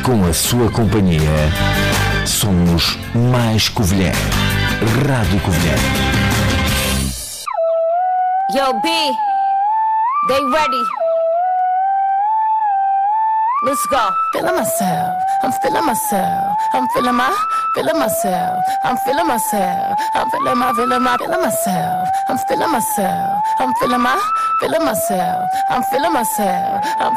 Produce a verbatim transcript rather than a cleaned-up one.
com a sua companhia, somos mais Covilhã. Rádio Covilhã. Yo, B, they ready? Let's go. Feeling myself, I'm feeling myself, I'm feeling my, feeling myself, I'm feeling myself, I'm feeling my, feeling my, feeling myself, I'm feeling myself, I'm feeling my, feeling myself, I'm feeling myself, I'm